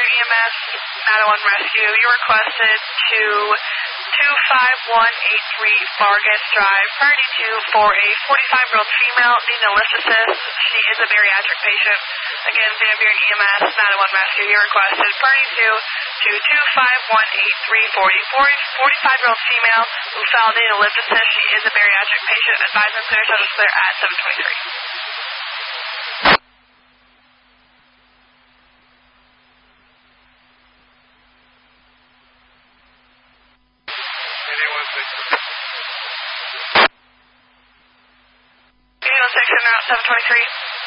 EMS 901 Rescue. You requested to 25183 Vargas Drive, priority 2 for a 45-year-old female needing a lift assist. She is a bariatric patient. Again, Van Buren EMS 901 Rescue. You requested priority 2 to 25183 for a 45-year-old female who fell needing a lift assist. She is a bariatric patient. Advise and clear, total clear at 723. Section route 723.